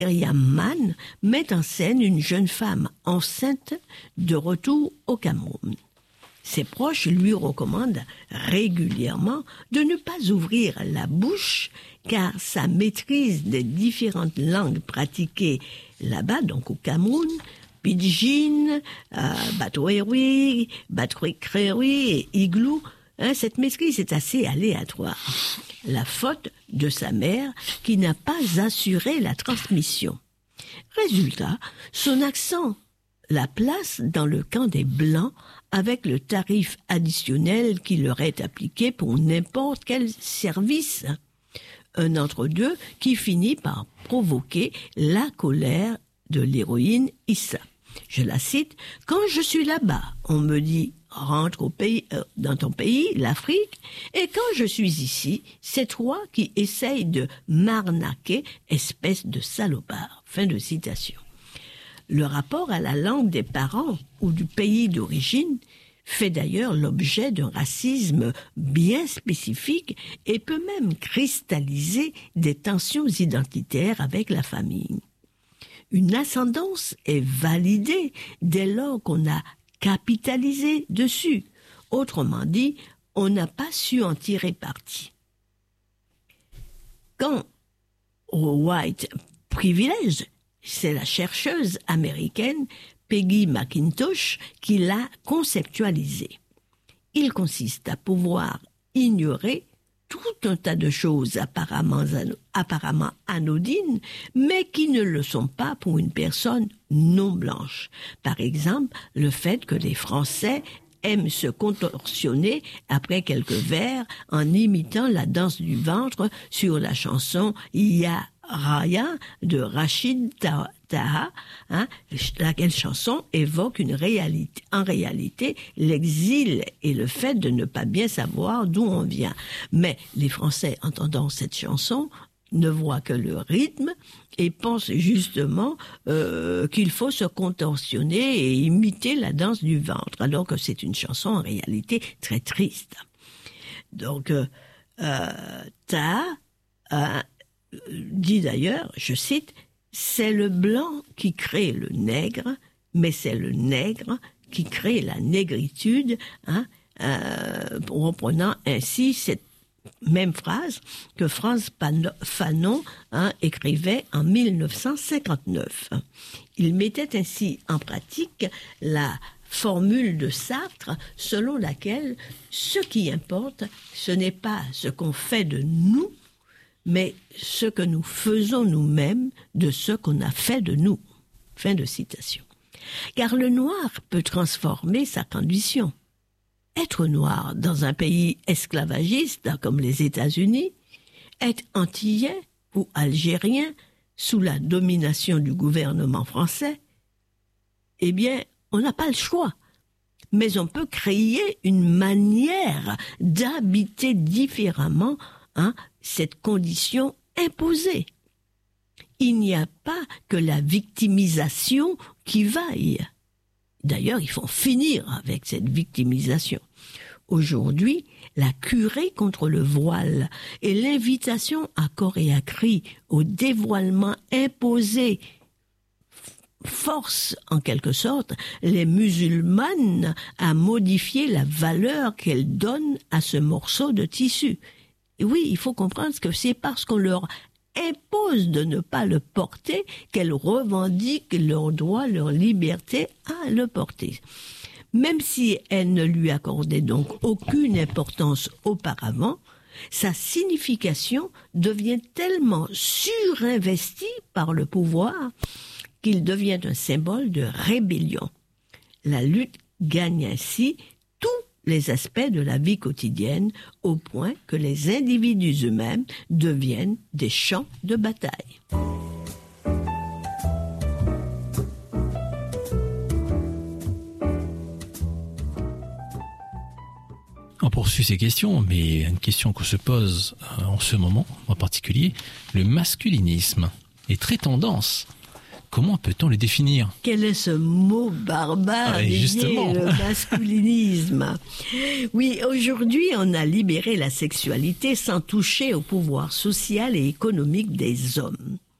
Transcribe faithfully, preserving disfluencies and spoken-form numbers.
Myriam Mann met en scène une jeune femme enceinte de retour au Cameroun. Ses proches lui recommandent régulièrement de ne pas ouvrir la bouche car sa maîtrise des différentes langues pratiquées là-bas, donc au Cameroun, Pidgin, euh, Batoueroui, Batouekreoui et Igloo, hein, cette maîtrise est assez aléatoire. La faute de sa mère qui n'a pas assuré la transmission. Résultat, son accent la place dans le camp des Blancs avec le tarif additionnel qui leur est appliqué pour n'importe quel service. Un entre-deux qui finit par provoquer la colère de l'héroïne Issa. Je la cite, « Quand je suis là-bas, on me dit « rentre au pays, euh, dans ton pays, l'Afrique », et quand je suis ici, c'est toi qui essayes de m'arnaquer, espèce de salopard. » Fin de citation. Le rapport à la langue des parents ou du pays d'origine fait d'ailleurs l'objet d'un racisme bien spécifique et peut même cristalliser des tensions identitaires avec la famille. Une ascendance est validée dès lors qu'on a capitalisé dessus. Autrement dit, on n'a pas su en tirer parti. Quand au white privilege, c'est la chercheuse américaine Peggy McIntosh qui l'a conceptualisé. Il consiste à pouvoir ignorer tout un tas de choses apparemment, apparemment anodines, mais qui ne le sont pas pour une personne non blanche. Par exemple, le fait que les Français aiment se contorsionner après quelques vers en imitant la danse du ventre sur la chanson « Ya Raya » de Rachid Taha, hein, laquelle chanson évoque une réalité, en réalité l'exil et le fait de ne pas bien savoir d'où on vient. Mais les Français, entendant cette chanson, ne voient que le rythme et pensent justement euh, qu'il faut se contorsionner et imiter la danse du ventre, alors que c'est une chanson en réalité très triste. Donc, euh, euh, Taha euh, dit d'ailleurs, je cite, « C'est le blanc qui crée le nègre, mais c'est le nègre qui crée la négritude, hein, euh, reprenant ainsi cette même phrase que Frantz Fanon hein, écrivait en mille neuf cent cinquante-neuf. Il mettait ainsi en pratique la formule de Sartre selon laquelle ce qui importe, ce n'est pas ce qu'on fait de nous, mais ce que nous faisons nous-mêmes de ce qu'on a fait de nous. Fin de citation. Car le noir peut transformer sa condition. Être noir dans un pays esclavagiste comme les États-Unis, être antillais ou algérien sous la domination du gouvernement français, eh bien, on n'a pas le choix. Mais on peut créer une manière d'habiter différemment hein, cette condition imposée. Il n'y a pas que la victimisation qui vaille. D'ailleurs, il faut finir avec cette victimisation. Aujourd'hui, la curée contre le voile et l'invitation à corps et à cri au dévoilement imposé force, en quelque sorte, les musulmanes à modifier la valeur qu'elles donnent à ce morceau de tissu. Et oui, il faut comprendre que c'est parce qu'on leur impose de ne pas le porter qu'elles revendiquent leur droit, leur liberté à le porter. Même si elles ne lui accordaient donc aucune importance auparavant, sa signification devient tellement surinvestie par le pouvoir qu'il devient un symbole de rébellion. La lutte gagne ainsi tous les aspects de la vie quotidienne au point que les individus eux-mêmes deviennent des champs de bataille. On poursuit ces questions, mais une question que se pose en ce moment, en particulier, le masculinisme est très tendance. Comment peut-on le définir ? Quel est ce mot barbare ah, dédié, le masculinisme ? Oui, aujourd'hui, on a libéré la sexualité sans toucher au pouvoir social et économique des hommes.